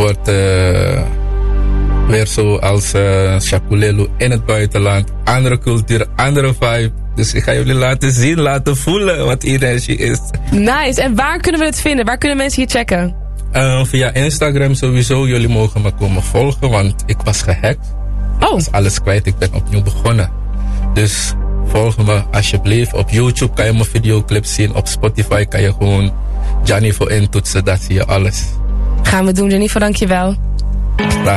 wordt weer zo als Shakulelu in het buitenland. Andere cultuur, andere vibe. Dus ik ga jullie laten zien, laten voelen wat energie is. Nice. En waar kunnen we het vinden? Waar kunnen mensen je checken? Via Instagram sowieso. Jullie mogen me komen volgen, want ik was gehackt. Ik was alles kwijt. Ik ben opnieuw begonnen. Dus volg me alsjeblieft. Op YouTube kan je mijn videoclips zien. Op Spotify kan je gewoon Gianni voor intoetsen. Dat zie je alles. Gaan we doen, Gianni, dankjewel.